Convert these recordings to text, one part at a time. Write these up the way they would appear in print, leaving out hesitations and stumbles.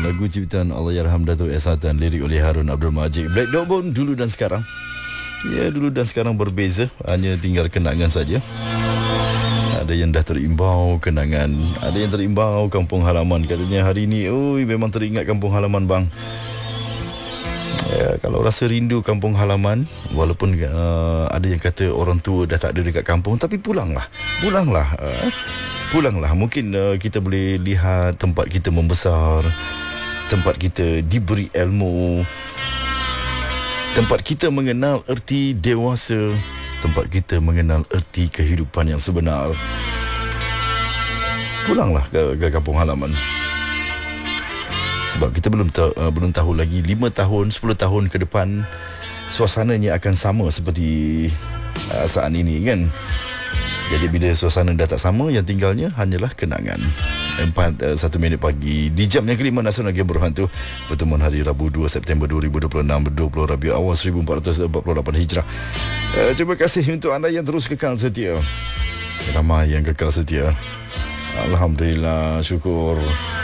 Lagu ciptaan Allahyarham Datuk S. Hatan, lirik oleh Harun Abdul Majid. Black Dog Bone, dulu dan sekarang. Ya, dulu dan sekarang berbeza, hanya tinggal kenangan saja. Ada yang dah terimbau kenangan, ada yang terimbau kampung halaman. Katanya hari ni, memang teringat kampung halaman bang. Ya, kalau rasa rindu kampung halaman, walaupun ada yang kata orang tua dah tak ada dekat kampung, tapi pulanglah. Mungkin kita boleh lihat tempat kita membesar, tempat kita diberi ilmu, tempat kita mengenal erti dewasa, tempat kita mengenal erti kehidupan yang sebenar. Pulanglah ke kampung halaman. Sebab kita belum tahu lagi 5 tahun, 10 tahun ke depan suasananya akan sama seperti saat ini kan. Jadi bila suasana dah tak sama, yang tinggalnya hanyalah kenangan. 1 minit pagi di jam yang kelima Nasional Game Berhantu. Pertemuan hari Rabu 2 September 2026, 20 Rabiul Awal 1448 Hijrah. Terima kasih untuk anda yang terus kekal setia. Ramai yang kekal setia. Alhamdulillah, syukur.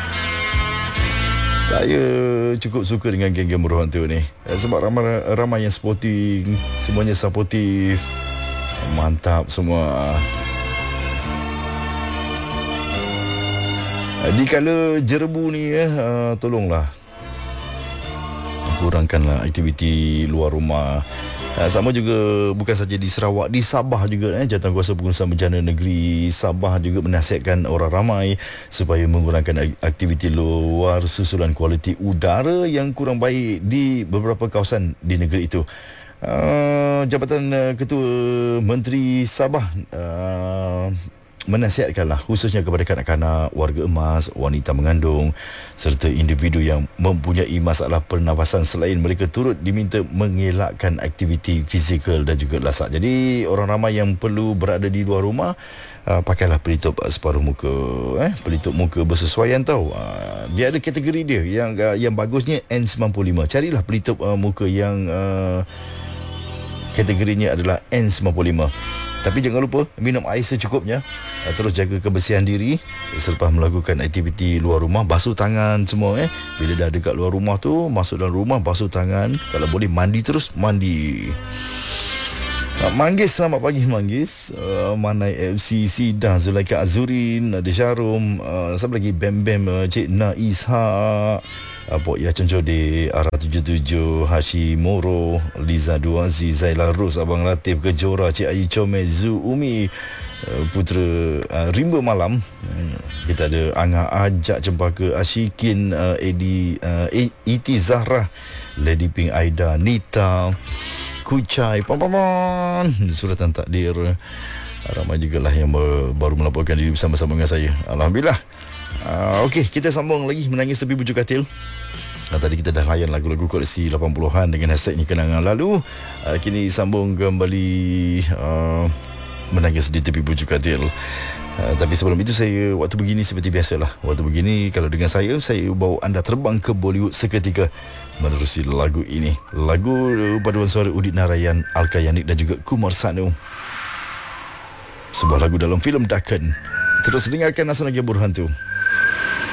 Saya cukup suka dengan geng-geng Berhantu ni. Sebab ramai yang supporting, semuanya supportive. Mantap semua. Dikala jerebu ni tolonglah kurangkanlah aktiviti luar rumah. Sama juga bukan saja di Sarawak, di Sabah juga Jawatankuasa Pengurusan Bencana Negeri Sabah juga menasihatkan orang ramai supaya mengurangkan aktiviti luar susulan kualiti udara yang kurang baik di beberapa kawasan di negeri itu. Jabatan Ketua Menteri Sabah menasihatkanlah khususnya kepada kanak-kanak, warga emas, wanita mengandung serta individu yang mempunyai masalah pernafasan selain mereka turut diminta mengelakkan aktiviti fizikal dan juga lasak. Jadi orang ramai yang perlu berada di luar rumah, pakailah pelitup separuh muka, pelitup muka bersesuaian tau. Dia ada kategori dia yang bagusnya N95. Carilah pelitup muka yang kategorinya adalah N95. Tapi jangan lupa minum air secukupnya. Terus jaga kebersihan diri selepas melakukan aktiviti luar rumah. Basuh tangan semua Bila dah dekat luar rumah tu, masuk dalam rumah basuh tangan. Kalau boleh mandi terus mandi. Manggis, selamat pagi Manggis. Manai FC, Sidah, Zulaika Azurin, ada Syarum, siapa lagi, Bem Bem, Cik Naisha, Pok Ya Cencode, Arah 77, Hashimoro, Liza Duazi, Zaila Ros, Abang Latif, Kejora, Cik Ayu Comel, Zu Umi, Putera Rimba Malam. Kita ada Angah Ajak Cempaka, Ashikin, Iti Zahra, Lady Pink Aida, Nita, Kucai, Pampaman, Suratan Takdir. Ramai juga lah yang baru melaporkan diri bersama-sama dengan saya. Alhamdulillah. Okey, kita sambung lagi Menangis Tepi Bujuk Katil. Tadi kita dah layan lagu-lagu koleksi 80-an dengan hashtagnya kenangan lalu. Kini sambung kembali Menangis di Tepi Bujuk Katil. Tapi sebelum itu saya, waktu begini seperti biasalah. Waktu begini kalau dengan saya bawa anda terbang ke Bollywood seketika menerusi lagu ini. Lagu paduan suara Udit Narayan, Alka Yanik dan juga Kumar Sanu. Sebuah lagu dalam filem Dakan. Terus dengarkan Nasional Game Berhantu.